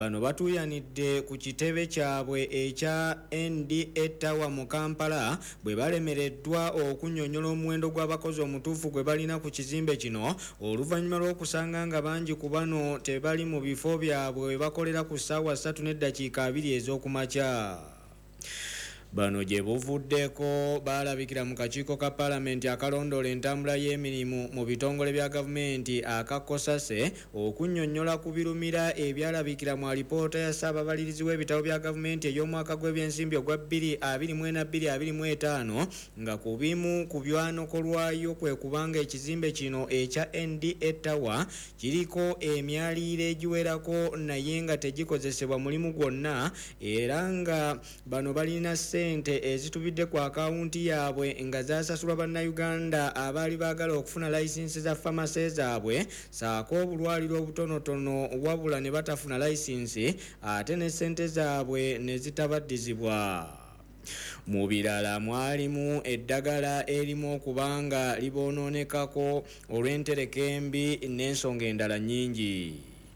Bano batuuyanidde ku kitebe kyabwe ekya NDA Tower mu Kampala bwe balemereddwa okunnyonnyola omuwendo gw'abakozi omutuufu gwe balina ku kizimbe kino oluvannyuma lw'okusanga nga bangi ku bano tebali mu bifo byabwe we bakolera ku ssaawa 3:2 ez'okumakya. Bano gye buvuddeko balabikira mu kakiiko ka Paalamenti akalondoola entambula y'emirimu mu bitongole bya gavumenti aka Kosase okunnyonnyola ku birumira ebyalabikira mu alipoota ya Ssaababalirizi w'ebitabo bya gavumenti ey'omwaka gw'ebyensimbi ogwa 2024-2025 nga ku bimu ku byanokolwayo kwe kubanga ekizimbe kino ekya NDA Tower kiriko emyaliiro egiwerako naye nga tegikozesebwa mulimu gwonna era nga bano balina sente ezitubidde ku akawunti yaabwe nga zasasulwa bannayuganda abaali baagala okufuna layisinsi za famase zaabwe saako obulwaliro obutonotono wabula ne batafuna layisinsi ate ne sente zaabwe ne zitabaddizibwa. Mu birala mwalimu eddagala erimu okubanga libonoonekako olw'entereka embi n'ensonga endala nnyingi.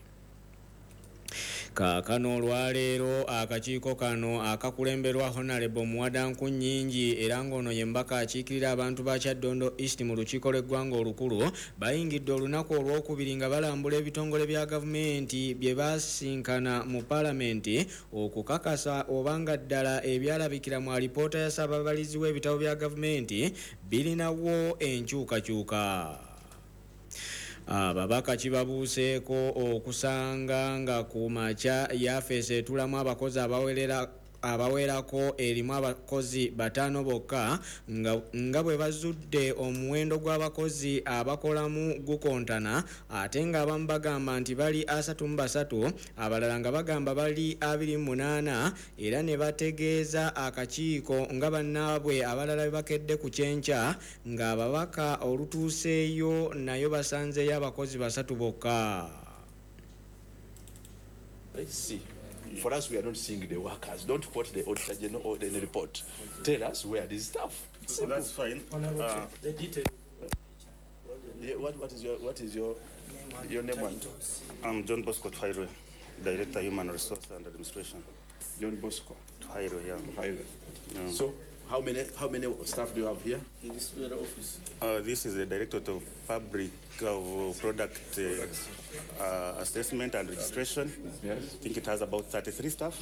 Kaakano olwaleero akakiiko kano akakulemberwa Honorable Muwadanku Nnyingi era ng'ono ye mbaka akiikirira abantu ba Kyaddondo East mu lukiiko lw'eggwanga olukulu bayingidde olunaku olwokubiri nga balambula ebitongole bya gavumenti bye basinkana mu Paalamenti okukakasa obanga ddala ebyalabikira mu alipoota ya Ssaababalizi w'ebitabo bya gavumenti birinawo enkyukakyuka. Ababaka kibabuuseeko okusanga nga ku makya yafeesi etulamu abakozi abawerako erimu abakozi 5 bokka nga bwe bazudde omuwendo gw'abakozi abakolamu gukontana ate nga abamu bagamba nti bali 33 abalala nga bagamba bali 28 era ne bategeeza akakiiko nga bannaabwe abalala bakedde ku kyenkya nga ababaka olutuuseeyo nayo basanzeeyo abakozi 3 bokka. For us, we are not seeing the workers. Don't quote the Auditor General or the report. Tell us where this stuff. So that's fine. The detail. Yeah, what is your name? I'm John Bosco Twairwe, Director Human Resource and Administration. John Bosco Twairwe, yeah. Twairwe. Yeah. So how many staff do you have here in this office? This is the Directorate of Public Product Assessment and Registration. Yes. I think it has about 33 staff.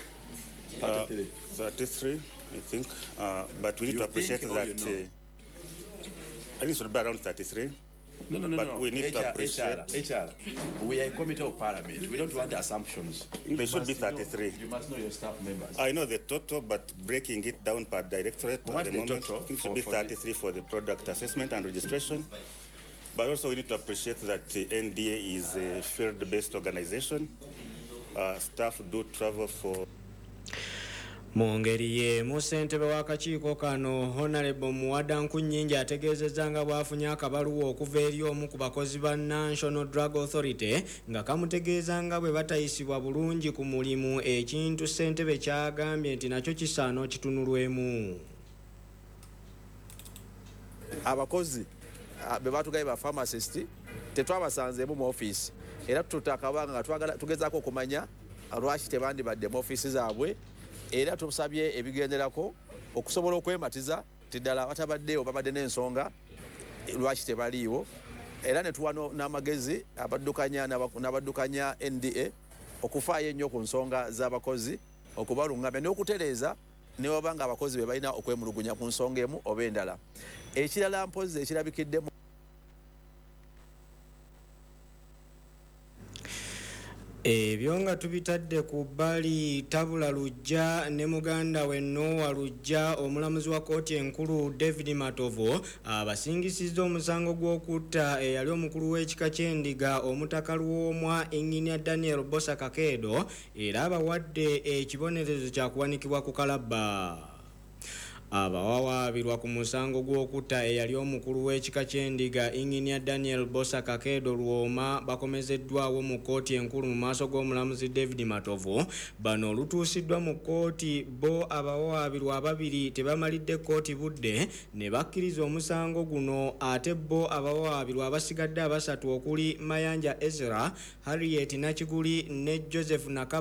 33, I think. But we need to appreciate that. I think it should be around 33. No. But we need to appreciate. HR. We are a committee of Parliament. We don't want assumptions. There should be 33. You must know your staff members. I know the total, but breaking it down per directorate at the moment, I think it should be 33 for the product assessment and registration. But also we need to appreciate that the NDA is a field-based organization. Staff do travel for... Mu ngeri y'emu ssentebe w'akakiiko kano Honorable Muwadanku Nnyingi ategeezezza nga bwafunye akabaluwa okuva eri omu ku bakozi ba National Drug Authority nga kamutegeeza nga bwe batayisibwa bulungi ku mulimu ekintu ssentebe kyagambye nti nakyo kisaana okitunulwemu. Abakozi be batugaye ba pharmacist tetwabasanzeemu mu office era tutakabanga nga twagala tugezaako okumanya lwaki tebandibadde mu office zaabwe era tusabye ebigenderako okusobola okwematiza tiddala batabaddeyo babadde n'ensonga lwaki tebaliiwo era ne tuwa n'amagezi n'abaddukanya NDA okufaayo ennyo ku nsonga z'abakozi okubalungamya n'okutereeza ne wabanga abakozi be balina okwemulugunya ku nsonga emu oba endala. Ekirala mpozi ekirabikiddemu ebyo nga tubitadde ku bbali tabula Lujja ne muganda we Noah Lujja omulamuzi wa kkooti enkulu David Matovo abasingisizza omusango gw'okutta eyali omukulu w'ekika ky'endiga omutaka Lwomwa Engineer Daniel Bosa Kakedo era abawadde ekibonerezo kya kuwanikibwa ku kalabba. abawawaabirwa ku musango gw'okutta eyali omukulu w'ekika ky'endiga Engineer Daniel Bosa Kakedo Luoma bakomezeddwawo mu kkooti enkulu mu maaso g'omulamuzi David Matovu. Bano olutuusiddwa mu kkooti bo abawawaabirwa ababiri tebamalidde kkooti budde ne bakkiriza omusango guno, ate bo abawawaabirwa abasigadde abasatu okuli Mayanja Ezra, Harriet Nakiguli ne Joseph Nakaba